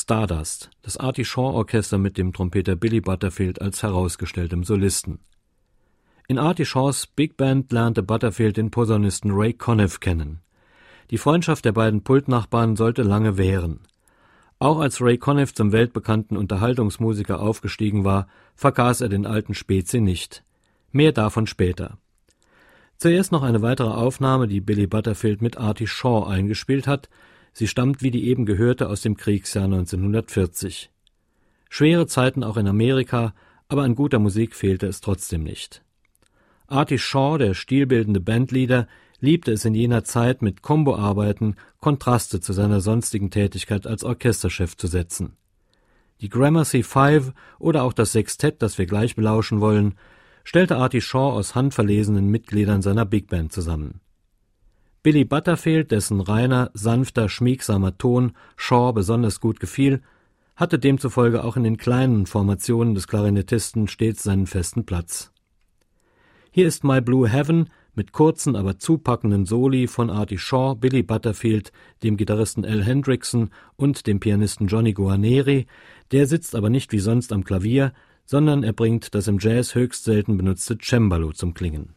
Stardust, das Artie Shaw Orchester mit dem Trompeter Billy Butterfield als herausgestelltem Solisten. In Artie Shaws Big Band lernte Butterfield den Posaunisten Ray Conniff kennen. Die Freundschaft der beiden Pultnachbarn sollte lange währen. Auch als Ray Conniff zum weltbekannten Unterhaltungsmusiker aufgestiegen war, vergaß er den alten Spezi nicht. Mehr davon später. Zuerst noch eine weitere Aufnahme, die Billy Butterfield mit Artie Shaw eingespielt hat. Sie stammt, wie die eben gehörte, aus dem Kriegsjahr 1940. Schwere Zeiten auch in Amerika, aber an guter Musik fehlte es trotzdem nicht. Artie Shaw, der stilbildende Bandleader, liebte es in jener Zeit, mit Combo-Arbeiten Kontraste zu seiner sonstigen Tätigkeit als Orchesterchef zu setzen. Die Gramercy Five oder auch das Sextett, das wir gleich belauschen wollen, stellte Artie Shaw aus handverlesenen Mitgliedern seiner Big Band zusammen. Billy Butterfield, dessen reiner, sanfter, schmiegsamer Ton Shaw besonders gut gefiel, hatte demzufolge auch in den kleinen Formationen des Klarinettisten stets seinen festen Platz. Hier ist My Blue Heaven mit kurzen, aber zupackenden Soli von Artie Shaw, Billy Butterfield, dem Gitarristen Al Hendrickson und dem Pianisten Johnny Guarneri. Der sitzt aber nicht wie sonst am Klavier, sondern er bringt das im Jazz höchst selten benutzte Cembalo zum Klingen.